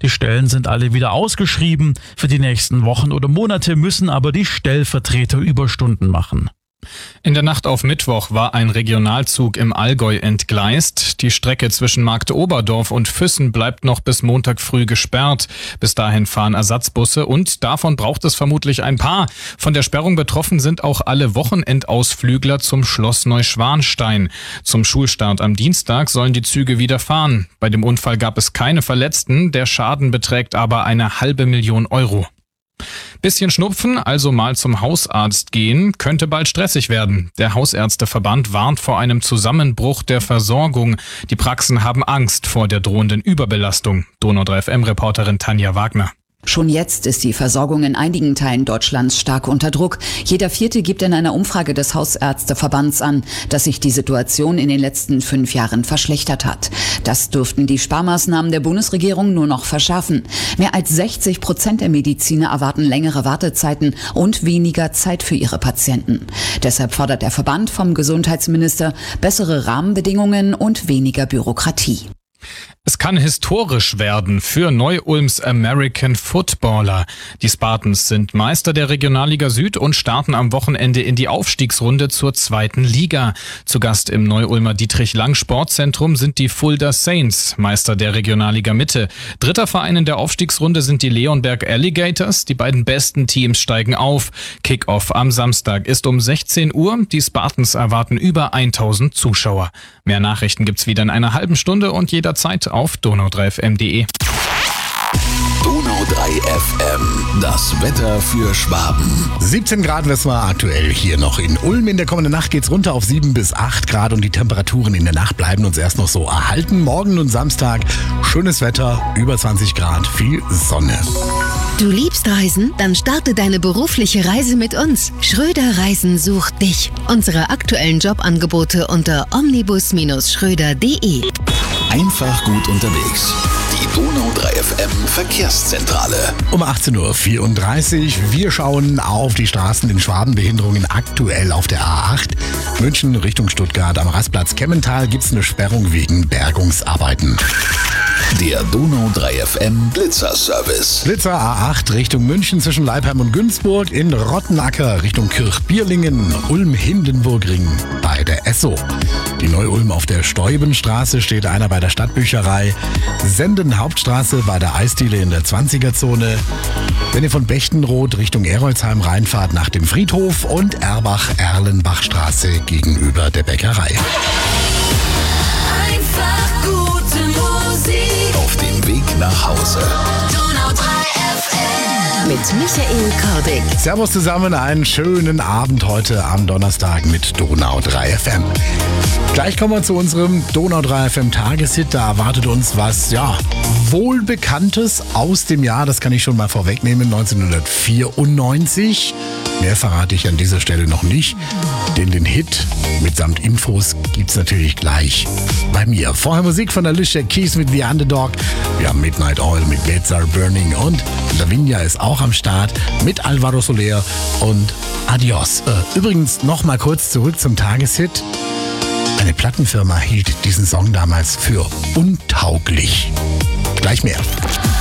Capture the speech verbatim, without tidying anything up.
Die Stellen sind alle wieder ausgeschrieben. Für die nächsten Wochen oder Monate müssen aber die Stellvertreter Überstunden machen. In der Nacht auf Mittwoch war ein Regionalzug im Allgäu entgleist. Die Strecke zwischen Marktoberdorf und Füssen bleibt noch bis Montag früh gesperrt. Bis dahin fahren Ersatzbusse und davon braucht es vermutlich ein paar. Von der Sperrung betroffen sind auch alle Wochenendausflügler zum Schloss Neuschwanstein. Zum Schulstart am Dienstag sollen die Züge wieder fahren. Bei dem Unfall gab es keine Verletzten. Der Schaden beträgt aber eine halbe Million Euro. Bisschen Schnupfen, also mal zum Hausarzt gehen, könnte bald stressig werden. Der Hausärzteverband warnt vor einem Zusammenbruch der Versorgung. Die Praxen haben Angst vor der drohenden Überbelastung. Donau drei F M-Reporterin Tanja Wagner. Schon jetzt ist die Versorgung in einigen Teilen Deutschlands stark unter Druck. Jeder Vierte gibt in einer Umfrage des Hausärzteverbands an, dass sich die Situation in den letzten fünf Jahren verschlechtert hat. Das dürften die Sparmaßnahmen der Bundesregierung nur noch verschärfen. Mehr als sechzig Prozent der Mediziner erwarten längere Wartezeiten und weniger Zeit für ihre Patienten. Deshalb fordert der Verband vom Gesundheitsminister bessere Rahmenbedingungen und weniger Bürokratie. Es kann historisch werden für Neu-Ulms American Footballer. Die Spartans sind Meister der Regionalliga Süd und starten am Wochenende in die Aufstiegsrunde zur zweiten Liga. Zu Gast im Neu-Ulmer Dietrich-Lang-Sportzentrum sind die Fulda Saints, Meister der Regionalliga Mitte. Dritter Verein in der Aufstiegsrunde sind die Leonberg Alligators. Die beiden besten Teams steigen auf. Kickoff am Samstag ist um sechzehn Uhr. Die Spartans erwarten über tausend Zuschauer. Mehr Nachrichten gibt's wieder in einer halben Stunde und jederzeit auf donau drei f m punkt de. Donau drei F M, das Wetter für Schwaben. siebzehn Grad wissen wir aktuell hier noch in Ulm. In der kommenden Nacht geht's runter auf sieben bis acht Grad und die Temperaturen in der Nacht bleiben uns erst noch so erhalten. Morgen und Samstag schönes Wetter, über zwanzig Grad, viel Sonne. Du liebst Reisen? Dann starte deine berufliche Reise mit uns. Schröder Reisen sucht dich. Unsere aktuellen Jobangebote unter omnibus schröder punkt de. Einfach gut unterwegs. Die Donau drei F M Verkehrszentrale. Um achtzehn Uhr vierunddreißig. Wir schauen auf die Straßen in Schwaben. Behinderungen aktuell auf der A acht. München Richtung Stuttgart am Rastplatz Kemmental gibt es eine Sperrung wegen Bergungsarbeiten. Der Donau drei F M Blitzerservice. Blitzer A acht Richtung München zwischen Leipheim und Günzburg, in Rottenacker Richtung Kirchbierlingen, Ulm-Hindenburgring bei der Esso. Die Neu-Ulm auf der Steubenstraße steht einer bei der Stadtbücherei. Senden Hauptstraße bei der Eisdiele in der zwanziger-Zone. Wenn ihr von Bechtenroth Richtung Erolzheim reinfahrt nach dem Friedhof und Erbach-Erlenbachstraße gegenüber der Bäckerei. Einfach gute Musik. Auf dem Weg nach Hause. Donau drei F M. Mit Michael Kordick. Servus zusammen, einen schönen Abend heute am Donnerstag mit Donau drei F M. Gleich kommen wir zu unserem Donau drei F M Tageshit. Da erwartet uns was, ja, Wohlbekanntes aus dem Jahr, das kann ich schon mal vorwegnehmen, neunzehnhundertvierundneunzig. Mehr verrate ich an dieser Stelle noch nicht, denn den Hit mitsamt Infos gibt's natürlich gleich bei mir. Vorher Musik von Alicia Keys mit The Underdog. Wir haben Midnight Oil mit Beds Are Burning und Lavinia ist auch am Start mit Alvaro Soler und Adios. Äh, übrigens noch mal kurz zurück zum Tageshit. Eine Plattenfirma hielt diesen Song damals für untauglich. Gleich mehr.